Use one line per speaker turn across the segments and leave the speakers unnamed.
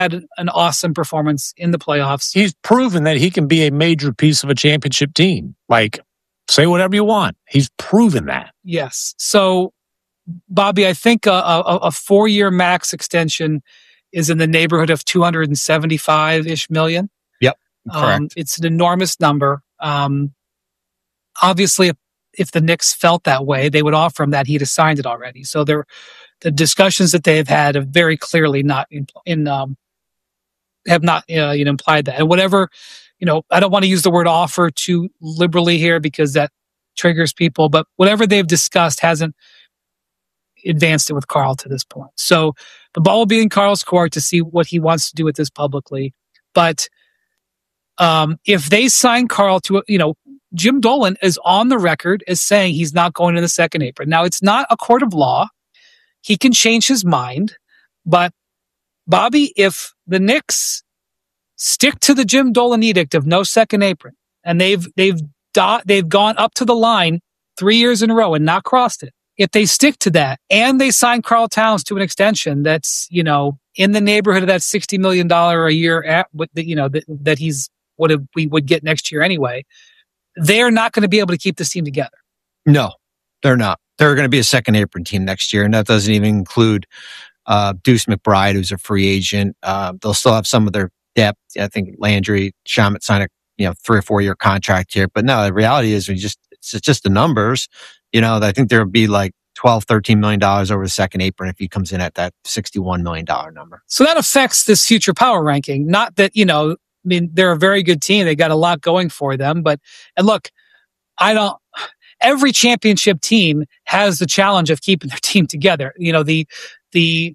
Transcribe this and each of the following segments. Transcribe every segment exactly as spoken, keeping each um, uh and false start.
had an awesome performance in the playoffs.
He's proven that he can be a major piece of a championship team. Like, say whatever you want. He's proven that.
Yes. So, Bobby, I think a, a, a four-year max extension is in the neighborhood of two hundred seventy-five-ish million.
Yep, correct.
Um, it's an enormous number. Um, obviously, if, if the Knicks felt that way, they would offer him that. He'd have signed it already. So there, the discussions that they've had have very clearly not in, in um, have not uh, you know implied that. And whatever, you know, I don't want to use the word offer too liberally here because that triggers people. But whatever they've discussed hasn't advanced it with Carl to this point. So the ball will be in Carl's court to see what he wants to do with this publicly. But um, if they sign Carl to, you know, Jim Dolan is on the record as saying he's not going to the second apron. Now, it's not a court of law. He can change his mind. But, Bobby, if the Knicks stick to the Jim Dolan edict of no second apron, and they've they've do- they've gone up to the line three years in a row and not crossed it, if they stick to that and they sign Karl Towns to an extension that's, you know, in the neighborhood of that sixty million dollars a year, at, you know, that, that he's what we would get next year anyway, they're not going to be able to keep this team together.
No, they're not. They're going to be a second apron team next year. And that doesn't even include uh, Deuce McBride, who's a free agent. Uh, they'll still have some of their depth. I think Landry Shamet signed a you know three or four year contract here. But no, the reality is we just it's just the numbers. You know, I think there would be like twelve, thirteen million dollars over the second apron if he comes in at that sixty-one million dollars number.
So that affects this future power ranking. Not that, you know, I mean, they're a very good team. They got a lot going for them. But, and look, I don't, every championship team has the challenge of keeping their team together. You know, the, the,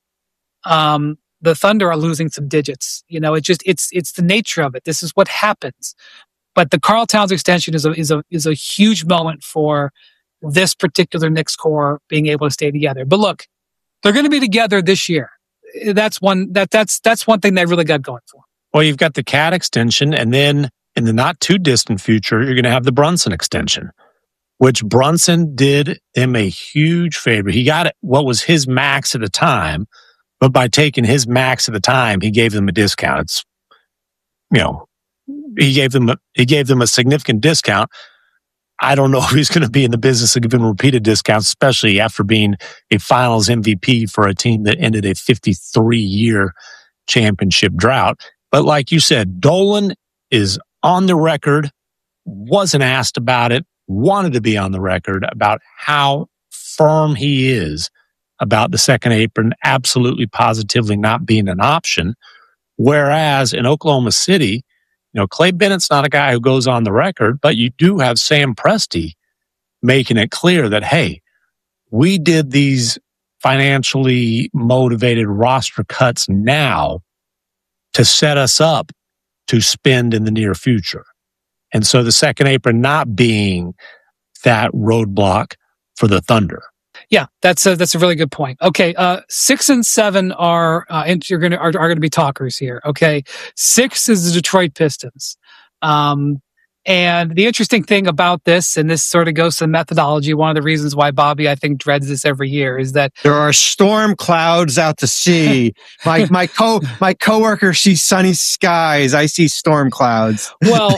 um, the Thunder are losing some digits. You know, it just, it's, it's the nature of it. This is what happens. But the Karl Towns extension is a, is a, is a huge moment for this particular Knicks core being able to stay together. But look, they're going to be together this year. That's one, that, that's, that's one thing they really got going for.
Well, you've got the Cat extension, and then in the not too distant future, you're going to have the Brunson extension, which Brunson did him a huge favor. He got what was his max at the time, but by taking his max at the time, he gave them a discount. It's, you know, he gave them a, he gave them a significant discount. I don't know if he's going to be in the business of giving repeated discounts, especially after being a Finals M V P for a team that ended a fifty-three year championship drought. But like you said, Dolan is on the record, wasn't asked about it, wanted to be on the record about how firm he is about the second apron absolutely positively not being an option. Whereas in Oklahoma City, you know, Clay Bennett's not a guy who goes on the record, but you do have Sam Presti making it clear that, hey, we did these financially motivated roster cuts now to set us up to spend in the near future. And so the second apron not being that roadblock for the Thunder.
Yeah, that's a, that's a really good point. Okay, uh, six and seven are uh, and you're gonna are, are going to be talkers here. Okay, six is the Detroit Pistons, um, and the interesting thing about this, and this sort of goes to the methodology. One of the reasons why Bobby, I think, dreads this every year is that
there are storm clouds out to sea. my my co my coworker sees sunny skies. I see storm clouds.
Well,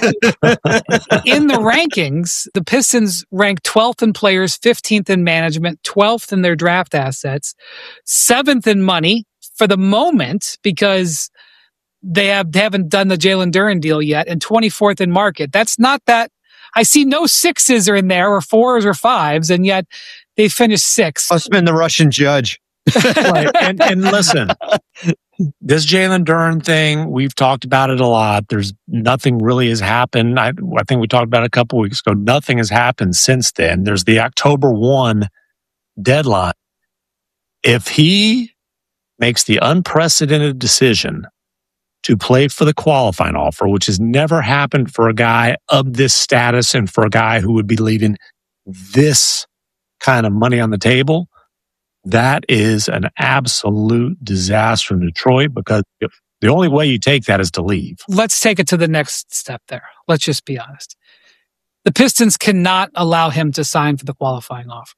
in the rankings, the Pistons rank twelfth in players, fifteenth in management, twelfth in their draft assets, seventh in money for the moment because they have they haven't done the Jalen Duren deal yet, and twenty-fourth in market. That's not that. I see no sixes are in there, or fours or fives, and yet they finished sixth.
Must have been the Russian judge.
Right. and, and listen, this Jalen Duren thing, we've talked about it a lot. There's nothing really has happened. I, I think we talked about it a couple weeks ago. Nothing has happened since then. There's the October first deadline. If he makes the unprecedented decision to play for the qualifying offer, which has never happened for a guy of this status and for a guy who would be leaving this kind of money on the table, that is an absolute disaster in Detroit because if the only way you take that is to leave.
Let's take it to the next step there. Let's just be honest. The Pistons cannot allow him to sign for the qualifying offer.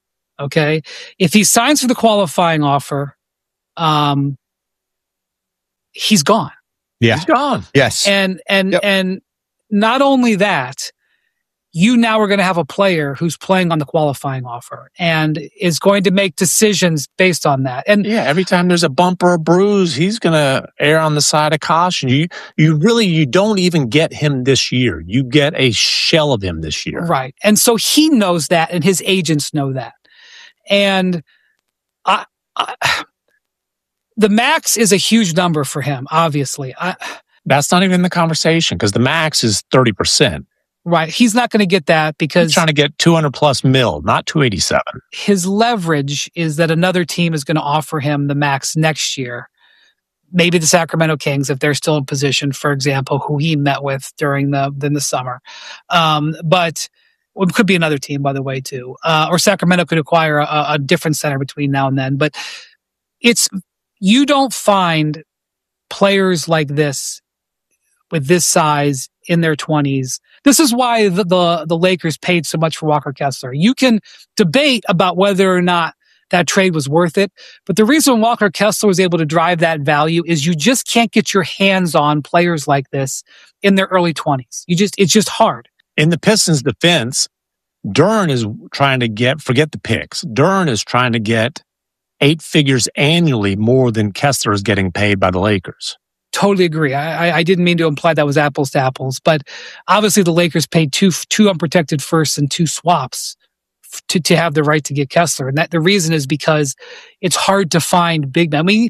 Okay? If he signs for the qualifying offer, um, he's gone.
Yeah.
He's gone.
Yes.
And and
Yep.
and not only that, you now are going to have a player who's playing on the qualifying offer and is going to make decisions based on that. And
Yeah, every time there's a bump or a bruise, he's going to err on the side of caution. You you really you don't even get him this year. You get a shell of him this year.
right. And so he knows that and his agents know that. And I, I the max is a huge number for him, obviously. I,
That's not even the conversation because the max is thirty percent.
right. He's not going to get that
He's
because
trying to get two hundred plus mil, not two eighty-seven.
his leverage is that another team is going to offer him the max next year. Maybe the Sacramento Kings, if they're still in position, for example, who he met with during the in the summer. Um, but well, it could be another team, by the way, too. Uh, or Sacramento could acquire a, a different center between now and then. But it's you don't find players like this with this size in their twenties. This is why the, the, the Lakers paid so much for Walker Kessler. You can debate about whether or not that trade was worth it, but the reason Walker Kessler was able to drive that value is you just can't get your hands on players like this in their early twenties. You just, it's just hard.
In the Pistons' defense, Duren is trying to get, forget the picks, Duren is trying to get eight figures annually more than Kessler is getting paid by the Lakers.
Totally agree. I, I, I didn't mean to imply that was apples to apples, but obviously the Lakers paid two two unprotected firsts and two swaps f- to to have the right to get Kessler, and that the reason is because it's hard to find big men. I mean,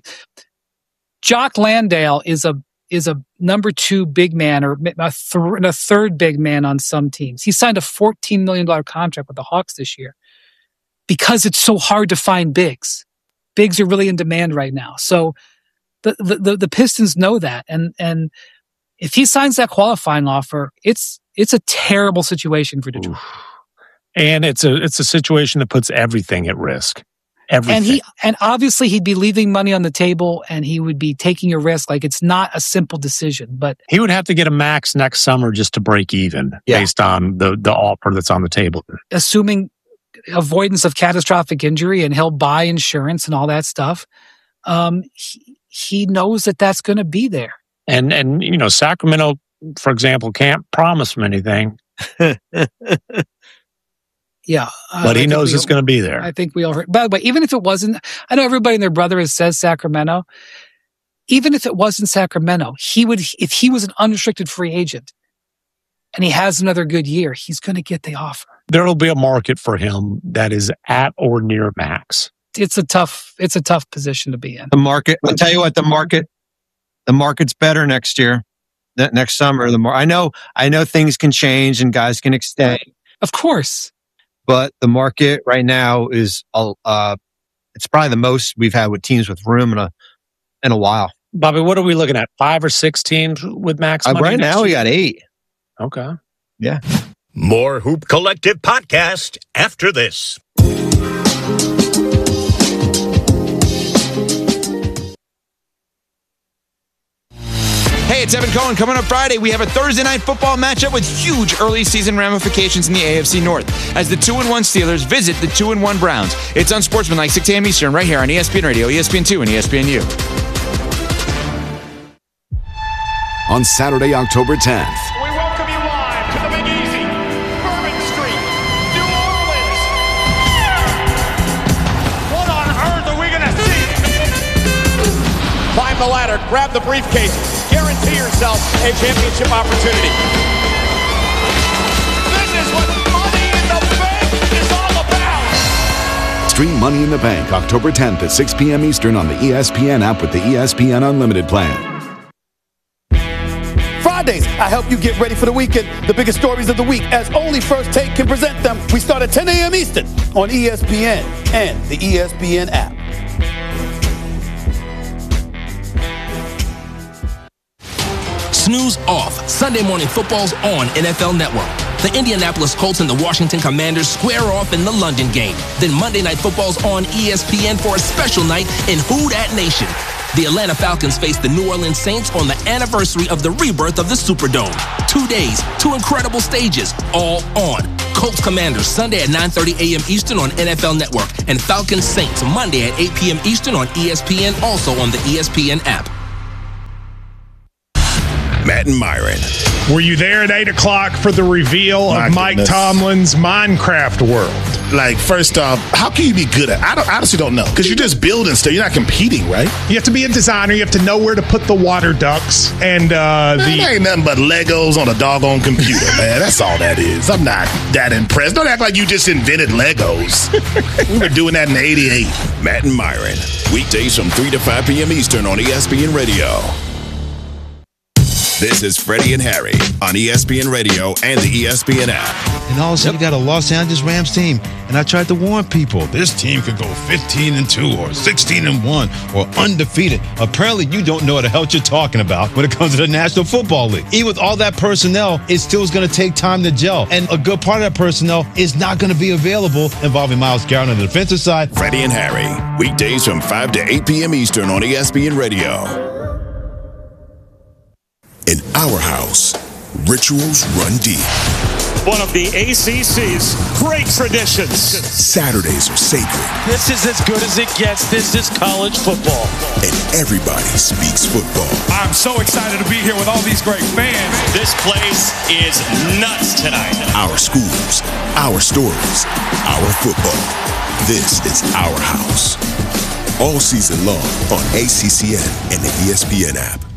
Jock Landale is a is a number two big man or a, th- a third big man on some teams. He signed a fourteen million dollars contract with the Hawks this year because it's so hard to find bigs. Bigs are really in demand right now, so. The, the the Pistons know that, and and if he signs that qualifying offer, it's it's a terrible situation for Detroit.
Oof. And it's a it's a situation that puts everything at risk. Everything.
And he and obviously he'd be leaving money on the table, and he would be taking a risk. Like it's not a simple decision, but
he would have to get a max next summer just to break even,
Yeah.
based on the the offer that's on the table.
assuming avoidance of catastrophic injury, and he'll buy insurance and all that stuff. Um, he, he knows that that's going to be there.
And and you know, Sacramento, for example, can't promise him anything,
Yeah, uh,
but
I
he
think
knows
we-
it's going to be there.
I think we all heard. By the way, even if it wasn't, I know everybody and their brother has says Sacramento. Even if it wasn't Sacramento, he would, if he was an unrestricted free agent and he has another good year, he's going to get the offer.
There will be a market for him that is at or near max.
It's a tough, it's a tough position to be in.
The market, I'll tell you what, the market, the market's better next year, ne- next summer. The more I know, I know things can change and guys can extend,
Of course.
but the market right now is, uh, it's probably the most we've had with teams with room in a, in a while.
Bobby, what are we looking at? Five or six teams with max
Uh,
money
right
next
now we
year?
got eight.
Okay.
More Hoop Collective podcast after this.
Hey, it's Evan Cohen. Coming up Friday, we have a Thursday night football matchup with huge early season ramifications in the A F C North as the two and one Steelers visit the two and one Browns. It's Unsportsmanlike, six a.m. Eastern, right here on E S P N Radio, E S P N two, and E S P N U.
On Saturday, October tenth,
We welcome you live to the Big Easy, Bourbon Street, New Orleans. What on earth are we going to see? Climb the ladder, grab the briefcase, guarantee yourself a championship opportunity. This is what Money in the Bank is all about.
stream Money in the Bank October tenth at six p.m. Eastern on the E S P N app with the E S P N Unlimited plan.
Fridays, I help you get ready for the weekend. The biggest stories of the week, as only First Take can present them. We start at ten a.m. Eastern on E S P N and the E S P N app.
Snooze off. Sunday Morning Football's on N F L Network. The Indianapolis Colts and the Washington Commanders square off in the London game. Then Monday Night Football's on E S P N for a special night in Who Dat Nation. The Atlanta Falcons face the New Orleans Saints on the anniversary of the rebirth of the Superdome. Two days, two incredible stages, all on. Colts Commanders Sunday at nine thirty a.m. Eastern on N F L Network, and Falcons Saints Monday at eight p.m. Eastern on E S P N, also on the E S P N app.
Matt and Myron.
Were you there at eight o'clock for the reveal
My
of Mike
goodness.
Tomlin's Minecraft world?
Like, first off, how can you be good at? I don't, honestly don't know, because you're just building stuff. You're not competing, right?
You have to be a designer. You have to know where to put the water ducks and uh,
Man,
the.
that ain't nothing but Legos on a doggone computer, man. That's all that is. I'm not that impressed. Don't act like you just invented Legos. We were doing that in eighty-eight.
Matt and Myron. Weekdays from three to five p.m. Eastern on E S P N Radio. This is Freddie and Harry on E S P N Radio and the E S P N app.
And all of a sudden, you got a Los Angeles Rams team. And I tried to warn people, this team could go fifteen and two or sixteen and one or undefeated. Apparently, you don't know what the hell you're talking about when it comes to the National Football League. Even with all that personnel, it still is going to take time to gel. And a good part of that personnel is not going to be available involving Myles Garrett on the defensive side.
Freddie and Harry. Weekdays from five to eight p.m. Eastern on E S P N Radio. In our house, rituals run deep.
One of the A C C's great traditions.
Saturdays are sacred.
This is as good as it gets. This is college football.
And everybody speaks football.
I'm so excited to be here with all these great fans.
This place is nuts tonight.
Our schools, our stories, our football. This is our house. All season long on A C C N and the E S P N app.